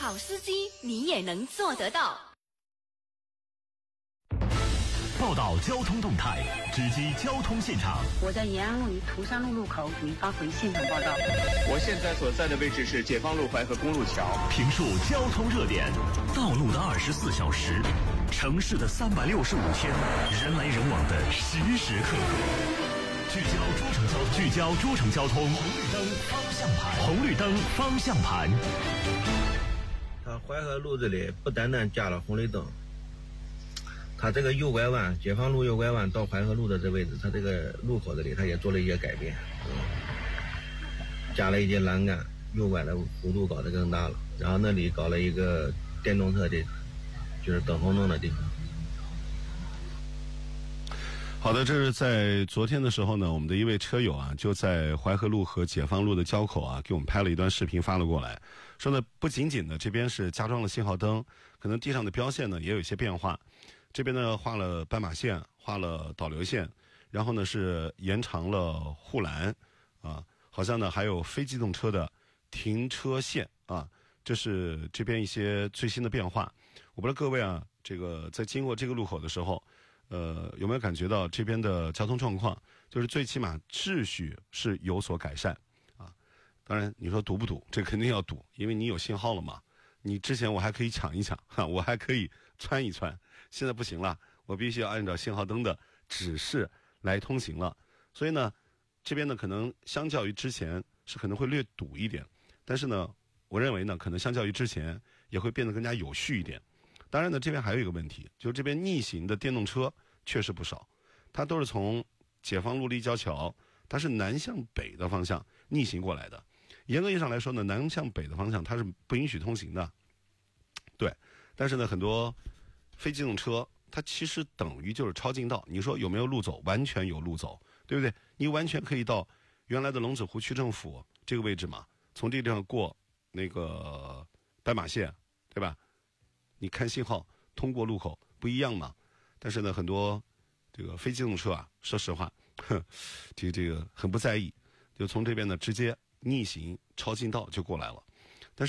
好司机你也能做得到。 报道交通动态，直击交通现场。 我在延安路与涂山路路口给您发回现场报道。 我现在所在的位置是解放路淮河公路桥。 评述交通热点，道路的24小时，城市的365天，人来人往的时时刻刻。聚焦诸城交通，红绿灯方向盘。 它淮河路这里不单单加了红绿灯，它这个右拐弯，解放路右拐弯到淮河路的这位置，它这个路口这里，它也做了一些改变，加了一些栏杆，右拐的弧度搞得更大了，然后那里搞了一个电动车的，就是等红灯的地方。 好的，这是在昨天的时候呢，我们的一位车友啊，就在淮河路和解放路的交口啊，给我们拍了一段视频发了过来，说呢，不仅仅呢这边是加装了信号灯，可能地上的标线呢也有一些变化，这边呢画了斑马线，画了导流线，然后呢是延长了护栏啊，好像呢还有非机动车的停车线啊，这是这边一些最新的变化。我不知道各位啊，这个在经过这个路口的时候。有没有感觉到这边的交通状况，就是最起码秩序是有所改善啊？当然，你说堵不堵？这肯定要堵，因为你有信号了嘛。你之前我还可以抢一抢，我还可以穿一穿，现在不行了，我必须要按照信号灯的指示来通行了。所以呢，这边呢可能相较于之前是可能会略堵一点，但是呢，我认为呢，可能相较于之前也会变得更加有序一点。当然呢，这边还有一个问题，就是这边逆行的电动车确实不少，它都是从解放路立交桥，它是南向北的方向逆行过来的。严格意义上来说呢，南向北的方向它是不允许通行的。对，但是呢，很多非机动车它其实等于就是超近道。你说有没有路走？完全有路走，对不对？你完全可以到原来的龙子湖区政府这个位置嘛，从这个地方过那个斑马线，对吧？你看信号通过路口不一样嘛？但是呢，很多这个非机动车啊，说实话，这个很不在意，就从这边呢直接逆行超近道就过来了。